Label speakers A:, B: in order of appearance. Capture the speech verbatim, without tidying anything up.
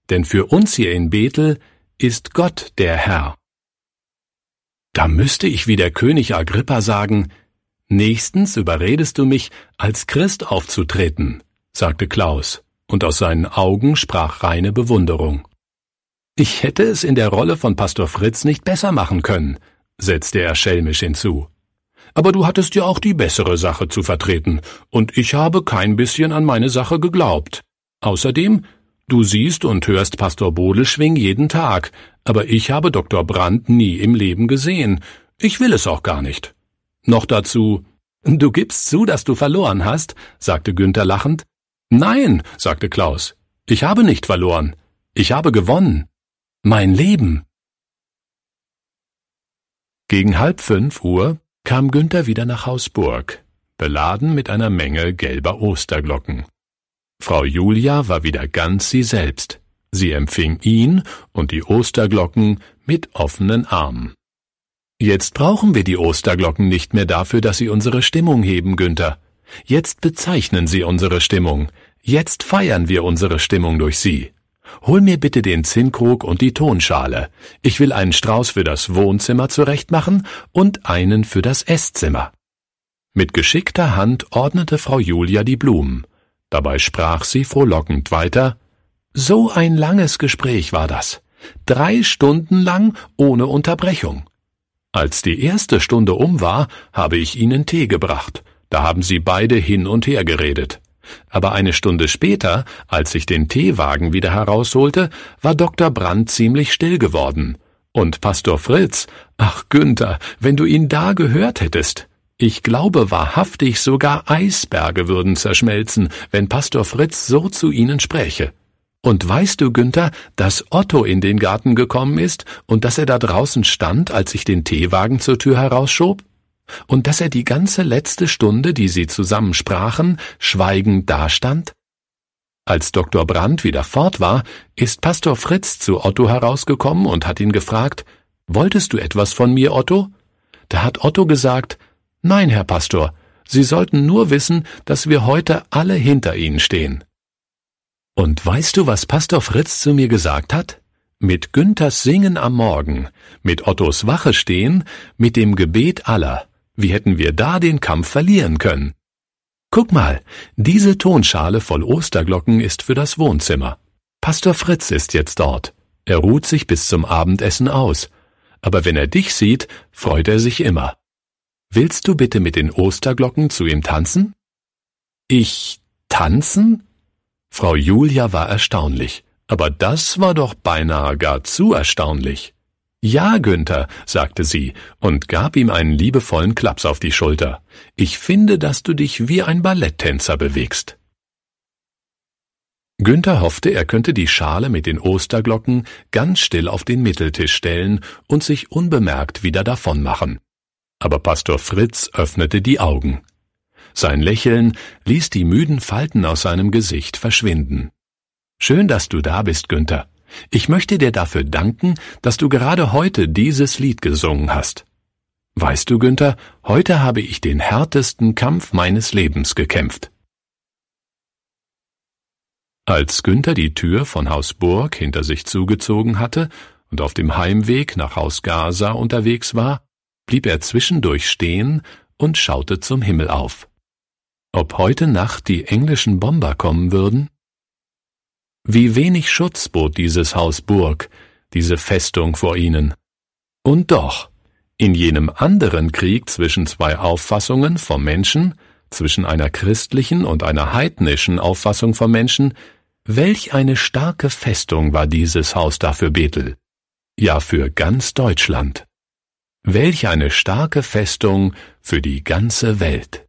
A: denn für uns hier in Bethel ist Gott der Herr. Da müsste ich wie der König Agrippa sagen, »Nächstens überredest du mich, als Christ aufzutreten«, sagte Klaus, und aus seinen Augen sprach reine Bewunderung. »Ich hätte es in der Rolle von Pastor Fritz nicht besser machen können«, setzte er schelmisch hinzu. »Aber du hattest ja auch die bessere Sache zu vertreten, und ich habe kein bisschen an meine Sache geglaubt. Außerdem, du siehst und hörst Pastor Bodelschwingh jeden Tag, aber ich habe Doktor Brandt nie im Leben gesehen. Ich will es auch gar nicht. Noch dazu, »Du gibst zu, dass du verloren hast«, sagte Günther lachend. »Nein«, sagte Klaus, »ich habe nicht verloren. Ich habe gewonnen. Mein Leben.« Gegen halb fünf Uhr kam Günther wieder nach Haus Burg, beladen mit einer Menge gelber Osterglocken. Frau Julia war wieder ganz sie selbst. Sie empfing ihn und die Osterglocken mit offenen Armen. »Jetzt brauchen wir die Osterglocken nicht mehr dafür, dass sie unsere Stimmung heben, Günther. Jetzt bezeichnen sie unsere Stimmung. Jetzt feiern wir unsere Stimmung durch sie. Hol mir bitte den Zinnkrug und die Tonschale. Ich will einen Strauß für das Wohnzimmer zurechtmachen und einen für das Esszimmer.« Mit geschickter Hand ordnete Frau Julia die Blumen. Dabei sprach sie frohlockend weiter, »So ein langes Gespräch war das. Drei Stunden lang ohne Unterbrechung. Als die erste Stunde um war, habe ich Ihnen Tee gebracht. Da haben Sie beide hin und her geredet. Aber eine Stunde später, als ich den Teewagen wieder herausholte, war Doktor Brandt ziemlich still geworden. Und Pastor Fritz, ach Günther, wenn du ihn da gehört hättest. Ich glaube wahrhaftig, sogar Eisberge würden zerschmelzen, wenn Pastor Fritz so zu ihnen spräche. Und weißt du, Günther, dass Otto in den Garten gekommen ist und dass er da draußen stand, als ich den Teewagen zur Tür herausschob? Und dass er die ganze letzte Stunde, die sie zusammen sprachen, schweigend dastand? Als Doktor Brandt wieder fort war, ist Pastor Fritz zu Otto herausgekommen und hat ihn gefragt, »Wolltest du etwas von mir, Otto?« Da hat Otto gesagt, »Nein, Herr Pastor, Sie sollten nur wissen, dass wir heute alle hinter Ihnen stehen.« Und weißt du, was Pastor Fritz zu mir gesagt hat? Mit Günthers Singen am Morgen, mit Ottos Wache stehen, mit dem Gebet aller. Wie hätten wir da den Kampf verlieren können? Guck mal, diese Tonschale voll Osterglocken ist für das Wohnzimmer. Pastor Fritz ist jetzt dort. Er ruht sich bis zum Abendessen aus. Aber wenn er dich sieht, freut er sich immer. Willst du bitte mit den Osterglocken zu ihm tanzen? Ich tanzen? Frau Julia war erstaunlich, aber das war doch beinahe gar zu erstaunlich. »Ja, Günther«, sagte sie und gab ihm einen liebevollen Klaps auf die Schulter. »Ich finde, dass du dich wie ein Balletttänzer bewegst.« Günther hoffte, er könnte die Schale mit den Osterglocken ganz still auf den Mitteltisch stellen und sich unbemerkt wieder davonmachen. Aber Pastor Fritz öffnete die Augen. Sein Lächeln ließ die müden Falten aus seinem Gesicht verschwinden. »Schön, dass du da bist, Günther. Ich möchte dir dafür danken, dass du gerade heute dieses Lied gesungen hast. Weißt du, Günther, heute habe ich den härtesten Kampf meines Lebens gekämpft.« Als Günther die Tür von Haus Burg hinter sich zugezogen hatte und auf dem Heimweg nach Haus Gaza unterwegs war, blieb er zwischendurch stehen und schaute zum Himmel auf. Ob heute Nacht die englischen Bomber kommen würden? Wie wenig Schutz bot dieses Haus Burg, diese Festung vor ihnen. Und doch, in jenem anderen Krieg zwischen zwei Auffassungen vom Menschen, zwischen einer christlichen und einer heidnischen Auffassung vom Menschen, welch eine starke Festung war dieses Haus da für Bethel, ja für ganz Deutschland. Welch eine starke Festung für die ganze Welt.